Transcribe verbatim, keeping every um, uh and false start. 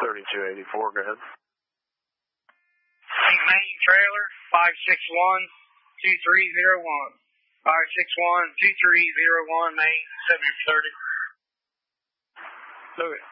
thirty-two eighty-four, go ahead. Main trailer, five six one, two three zero one. five six one, two three zero one, main, seven thirty. Okay.